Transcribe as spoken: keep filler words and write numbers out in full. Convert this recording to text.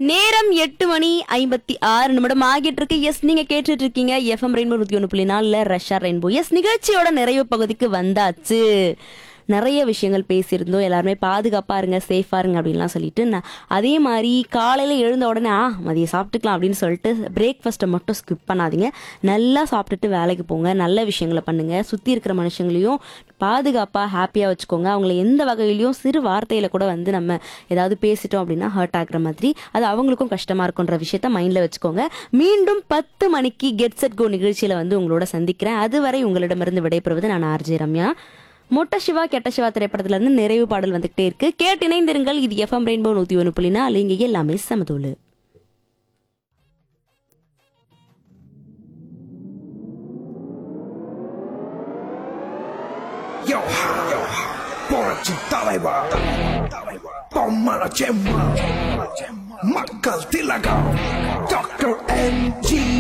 நேரம் எட்டு மணி ஐம்பத்தி ஆறு நிமிடம் ஆகிட்டு இருக்கு. எஸ், நீங்க கேட்டுட்டு இருக்கீங்க எஃப்எம் ரெயின்போ நூத்தி ஒன்று புள்ளி நாலுல ரஷ்யா ரெயின்போ. எஸ், நிகழ்ச்சியோட நிறைவு பகுதிக்கு வந்தாச்சு. நிறைய விஷயங்கள் பேசியிருந்தோம். எல்லாருமே பாதுகாப்பா இருங்க, சேஃபா இருங்க அப்படின்லாம் சொல்லிட்டு, நான் அதே மாதிரி காலையில எழுந்த உடனே ஆ மதியம் சாப்பிட்டுக்கலாம் அப்படின்னு சொல்லிட்டு பிரேக்ஃபாஸ்ட்டை மட்டும் ஸ்கிப் பண்ணாதீங்க. நல்லா சாப்பிட்டுட்டு வேலைக்கு போங்க, நல்ல விஷயங்களை பண்ணுங்க, சுற்றி இருக்கிற மனுஷங்களையும் பாதுகாப்பாக ஹாப்பியாக வச்சுக்கோங்க. அவங்கள எந்த வகையிலையும் சிறு வார்த்தையில் கூட வந்து நம்ம ஏதாவது பேசிட்டோம் அப்படின்னா ஹர்ட் ஆகுற மாதிரி அது அவங்களுக்கும் கஷ்டமாக இருக்குன்ற விஷயத்த மைண்டில் வச்சுக்கோங்க. மீண்டும் பத்து மணிக்கு கெட் செட் கோ நிகழ்ச்சியில் வந்து உங்களோட சந்திக்கிறேன். அதுவரை உங்களிடமிருந்து விடைபெறுவது நான் ஆர்ஜே ரம்யா. மொட்ட சிவா கெட்ட சிவா திரைப்படத்துல இருந்து நிறைவு பாடல் வந்துகிட்டே இருக்கு. கேட்டு இணைந்திருங்கள். இது எஃப்எம் ரெயின்போ நூத்தி ஒன்று புள்ளி நாலு. இங்க எல்லாமே சமதூளு. Yo, yo, புரட்சி தலைவர் பொம்மல செம்மா மக்கள் திலகம் டாக்டர் எம் ஜி